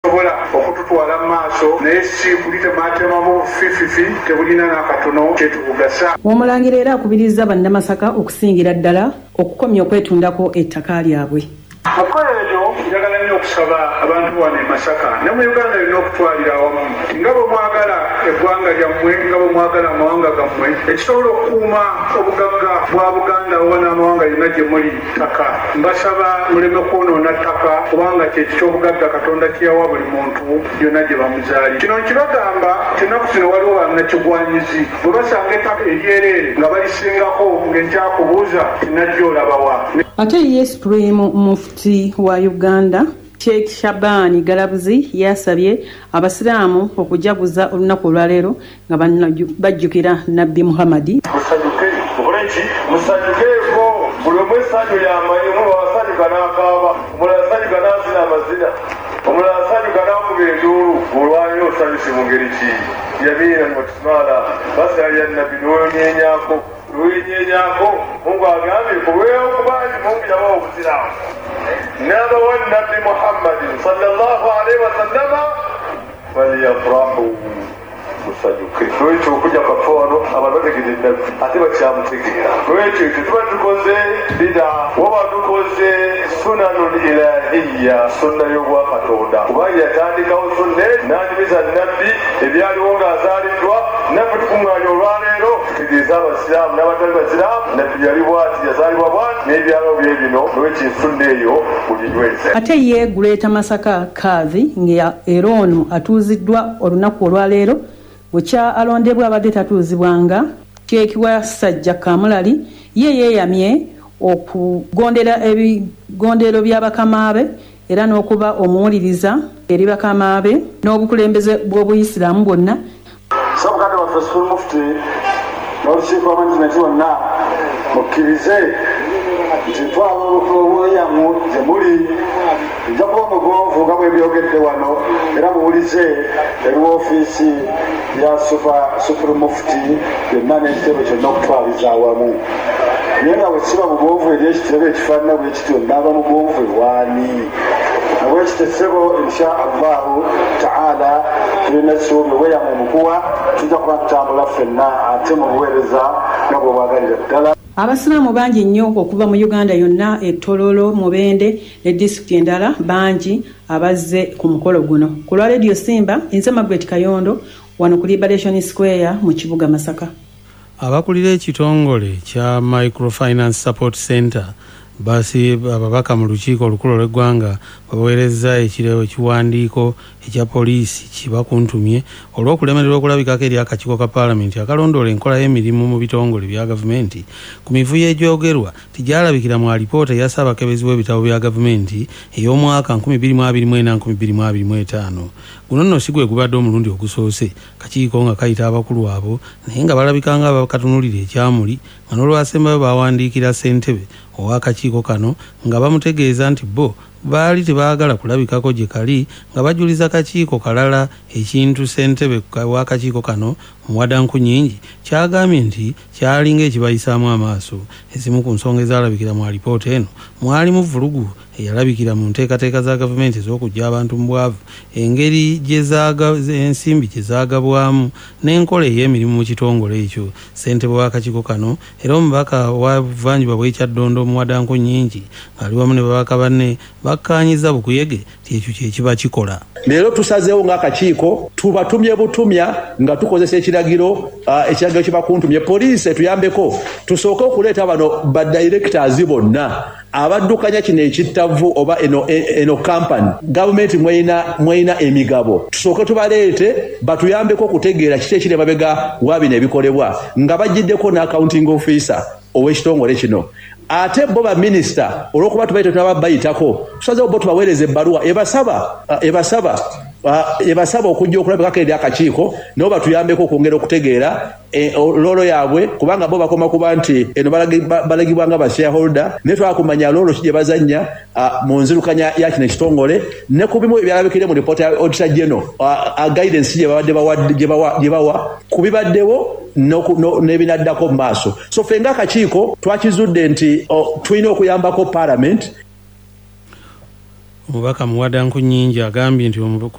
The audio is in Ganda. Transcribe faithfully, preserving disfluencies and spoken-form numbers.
busobola okututwala mu maaso naye si kulite maatemamu fififi tebulina n'akatono kyetugasa. Omulangira era akubiriza bannamasaka okusingira ddala okukomya okwetundako ettaka lyabwe. Mukolo ekyo njagala nnyo okusaba abantu wano e Masaka ne mu Uganda yonna okutwalira awamu nga bwe mwagala eggwanga lyammwe nga bwe mwagala amawanga gammwe ekisobola okukuuma obugagga bwa Buganda oba n'amawanga yonna gye muli ttaka. Mbasaba muleme kwonoona ttaka kubanga kyekyo obugagga Katonda kiyawa buli muntu yonna gye bamuzaali. Kino nkibagamba ennaku zino waliwo bannakigwanyizi bwe basanga ettaka eryereere nga balisingako ng'enkyakubuuza tinajja olabawa. Ate ye Supreme Mufti wa Uganda Sheikh Shaban Galabuzi yasabye abasiraamu okujaguza olunaku olwaleero nga bajjukira Nabbi Muhammadi. Musanyuke mukolenki musanyukeeko buli omwe essanyu lyamanyi mu basanyuka n'akaaba omulala asanyuka n'azina amazina omulala asanyuka n'akuba enduulu olwaliro osanyuse mu ngeri ki yamiina mutismaala basaya Nabbi n'oyonyenyako n'oyonyenyako Mungu agambye kubeera okubangi Mungu yabawa obusiraamu n'abawa Nabbi Muhammad sallallahu alaihi wasallama falyafrahu musanyuke. Lwekyo okujja kaffe wano abantu bategedde Nabbi ate bakyamutegeera. Lwekyo ekyo tuba tukoze bida waba tukoze sunanul ilahiya sunna y'obwa Katonda kubanga yatandikawo sunna n'anyumiza Nabbi ebyaliwo ng'azaaliddwa naffe tukuŋŋaanya olwaleero tutegeeza abasiraamu n'abatali basiraamu Nabbi yali bw'ati yazaalibwa bw'ati n'ebyalo bye bino lwekyo ensunna eyo bulinyweze. Ate ye Guleeta Masaka Kaazi nga era ono atuuziddwa olunaku olwaleero bukya alondebwa abadde tatuuzibwanga Sheikh wa Sajja Kamulali ye yeeyamye okugondera ebigondero by'abakamaabe era n'okuba omuwuliriza eri bakamaabe n'obukulembeze bw'obuyisiraamu bwonna. Sabukadde waffe Supreme Mufti n'olukiiko lw'amanagement wonna mukkirize nti twaba obweyamu gye muli ejja kuba omugonvu nga bwebyogedde wano era muwulize eri woofiisi ya Supreme Mufti yonna n'ekitebe kyonna okutwaliza awamu. Naye nga bwe kiba mugonvu eri ekitebe ekifaanana bwe kityo naaba mugonvu ewaani nabwekitesebo insha Allahu taala tulina essuubi obweyamu omukuwa tujja kuba tutambula ffenna ate mu buweereza nga bwe bwagalira ddala. Abasiraamu bangi nnyo okuva mu Uganda yonna ettololo Mubende ne disitulikiti endala bangi abazze ku mukolo guno. Ku lwa Radio Simba nze Margaret Kayondo wano ku Liberation Square mu kibuga Masaka. Abakulira ekitongole kya Microfinance Support Center basi ababaka mu lukiiko olukulu lw'eggwanga baweereza ekirego kiwandiiko ekya poliisi kibakuntumye olw'okulemererwa okulabikako eri akakiiko ka paalamenti akalondoola enkola y'emirimu mu bitongole bya gavumenti ku mivuyo egyogerwa tigyalabikira mu alipoota ya ssaabakebezi w'ebitabo bya gavumenti ey'omwaka nkumi bbiri mu abiri mu ena nkumi bbiri mu abiri mu etaano. Guno nno si gwe gubadde omulundi ogusoose kakiiko nga kayita abakulu abo naye nga balabika nga abakatunulira ekyamuli nga n'olwasembayo bawandiikira ssentebe ow'akakiiko kano nga bamutegeeza nti bo baali tebaagala kulabikako gye kali nga bajuliza kakiiko kalala ekintu ssentebe w'akakiiko kano muwadanku nyingi kyagambye nti kyalinga ekibayisaamu amaaso. Ezimu ku nsonga ezalabikira mu alipoota eno mwalimu vulugu eyalabikira mu nteekateeka za gavumenti ez'okujja abantu mu bwavu, engeri ensimbi gye zaagabwamu n'enkola ey'emirimu mu kitongole ekyo. Ssentebe w'akakiiko kano era omubaka wa buvanjuba bw'ekyaddondo omuwadanku nyingi ng'ali wamu ne babaka banne bakkaanyiza bukuyege ti ekyo kye kiba kikola. Leero tusazeewo ng'akakiiko tubatumye butumya nga tukozesa ekiragiro uh, ekiragiro kye bakuntumye poliisi etuyambeko tusooke okuleeta bano badirectors bonna abaddukanya kino ekittavu oba eno, eno company gavumenti mweyina mweyina emigabo tusooke tubaleete batuyambeko okutegeera kiki ekiri emabega wa bino ebikolebwa nga bagiddeko n'accounting officer ow'ekitongole kino. Ate bo ba minister olwokuba tubaite tunababayitako tusazeewo bo tubaweereza ebbaluwa ebasaba uh, ebasaba Uh, ebasaba okujja okulabikako eri akakiiko nabo batuyambeko okwongera okutegeera e, loolo yaabwe kubanga bo bakoma kuba nti eno balagibwa nga ba shareholder naye twakumanya loolo ki gye bazannya uh, mu nzirukanya ya kino ekitongole ne ku bimu ebyalabikire mu ripoota ya auditor general uh, uh, guidance gye bawa ku bibaddewo n'ebinaddako mu maaso. So ffe ng'akakiiko twakizudde nti uh, tulina okuyambako parliament. Omubaka Muwadanku Nyingi agambye nti